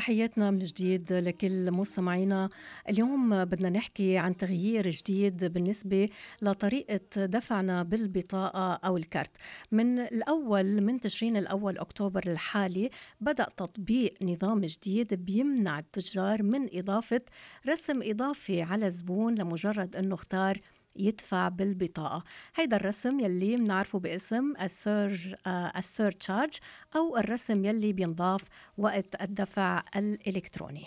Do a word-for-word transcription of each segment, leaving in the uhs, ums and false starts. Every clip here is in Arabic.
تحياتنا من جديد لكل مستمعينا. اليوم بدنا نحكي عن تغيير جديد بالنسبة لطريقة دفعنا بالبطاقة أو الكارت. من الأول من تشرين الأول أكتوبر الحالي بدأ تطبيق نظام جديد بيمنع التجار من إضافة رسم إضافي على زبون لمجرد أنه اختار يدفع بالبطاقة. هيدا الرسم يلي بنعرفه باسم السيرج السيرتشارج أو الرسم يلي بينضاف وقت الدفع الإلكتروني.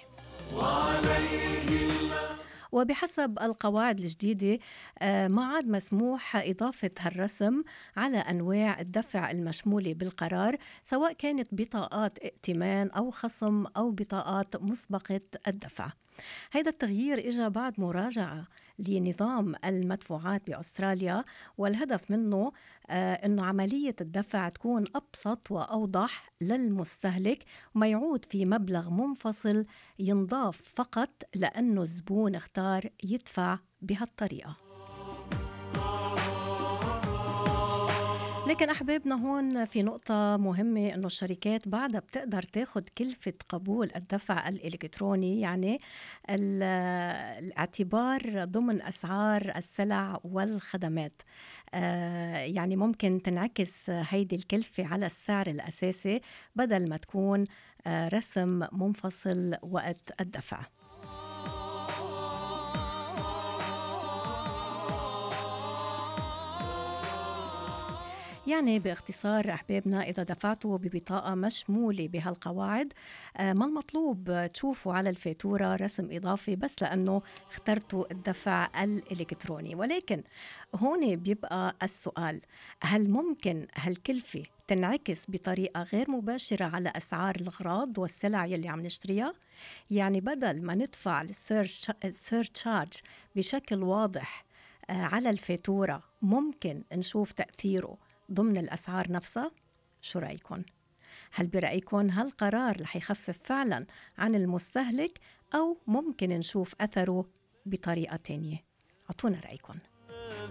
وبحسب القواعد الجديدة ما عاد مسموح إضافة هالرسم على أنواع الدفع المشمولة بالقرار، سواء كانت بطاقات ائتمان أو خصم أو بطاقات مسبقة الدفع. هذا التغيير إجا بعد مراجعة لنظام المدفوعات بأستراليا، والهدف منه آه أنه عملية الدفع تكون أبسط وأوضح للمستهلك، وما يعود في مبلغ منفصل ينضاف فقط لأنه الزبون اختار يدفع بهالطريقة. لكن أحبابنا هون في نقطة مهمة، إنه الشركات بعدها بتقدر تاخد كلفة قبول الدفع الإلكتروني، يعني الاعتبار ضمن أسعار السلع والخدمات. آه يعني ممكن تنعكس هيدي الكلفة على السعر الأساسي بدل ما تكون آه رسم منفصل وقت الدفع. يعني باختصار أحبابنا، إذا دفعتوا ببطاقة مشمولة بهالقواعد ما المطلوب تشوفوا على الفاتورة رسم إضافي بس لأنه اخترتوا الدفع الإلكتروني. ولكن هون بيبقى السؤال، هل ممكن هالكلفة تنعكس بطريقة غير مباشرة على أسعار الأغراض والسلع يلي عم نشتريها؟ يعني بدل ما ندفع السيرتشارج بشكل واضح على الفاتورة، ممكن نشوف تأثيره ضمن الأسعار نفسها؟ شو رأيكم؟ هل برأيكم هالقرار رح يخفف فعلا عن المستهلك، أو ممكن نشوف أثره بطريقة تانية؟ أعطونا رأيكم.